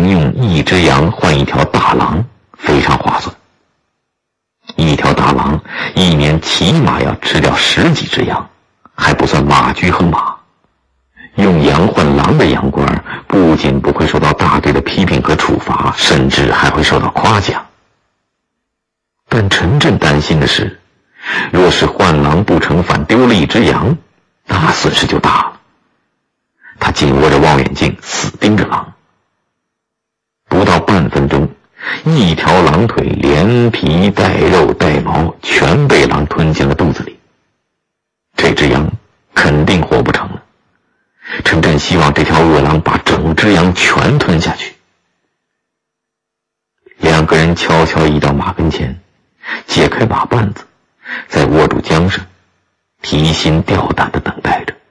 能用一只羊换一条大狼，非常划算。一条大狼一年起码要吃掉10几只羊，还不算马驹和马。用羊换狼的羊倌不仅不会受到大队的批评和处罚，甚至还会受到夸奖。但陈震担心的是，若是换狼不成，反丢了一只羊，那损失就大了。他紧握着望远镜，死盯着狼。不到半分钟，一条狼腿连皮带肉带毛全被狼吞进了肚子里。这只羊肯定活不成了。陈震希望这条恶狼把整只羊全吞下去。两个人悄悄移到马跟前，解开马绊子，再握住缰绳，提心吊胆地等待着。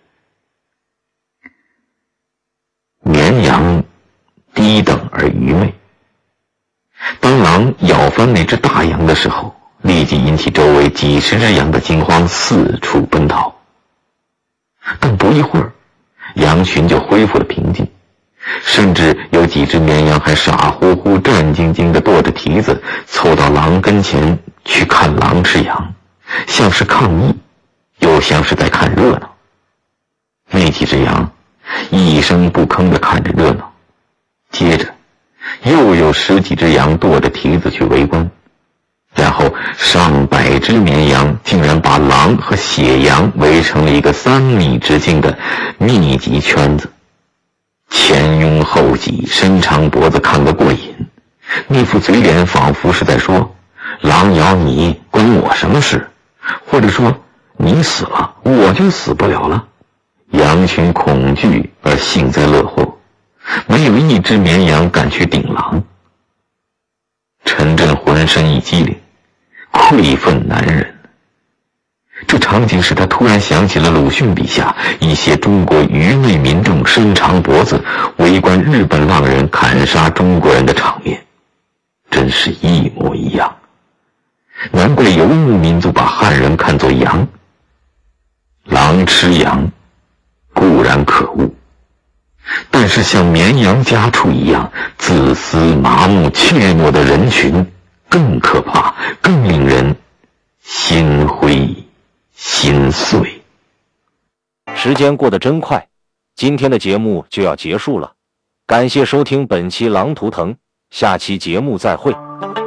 绵羊低等而愚昧，当狼咬翻那只大羊的时候，立即引起周围几十只羊的惊慌，四处奔逃。但不一会儿，羊群就恢复了平静，甚至有几只绵羊还傻乎乎战兢兢地跺着蹄子凑到狼跟前去看狼吃羊，像是抗议，又像是在看热闹。那几只羊一声不吭地看着热闹，接着又有10几只羊跺着蹄子去围观，然后上百只绵羊竟然把狼和血羊围成了一个3米直径的密集圈子，前拥后挤，伸长脖子看个过瘾，那副嘴脸仿佛是在说，狼咬你关我什么事，或者说你死了我就死不了了。羊群恐惧而幸灾乐祸，没有一只绵羊敢去顶狼。陈震浑身一激灵，愧愤难忍。这场景使他突然想起了鲁迅笔下一些中国愚昧民众伸长脖子围观日本浪人砍杀中国人的场面，真是一模一样。难怪游牧民族把汉人看作羊。狼吃羊固然可恶，但是像绵羊家畜一样自私麻木怯懦的人群更可怕，更令人心灰心碎。 时间过得真快，今天的节目就要结束了，感谢收听本期狼图腾，下期节目再会。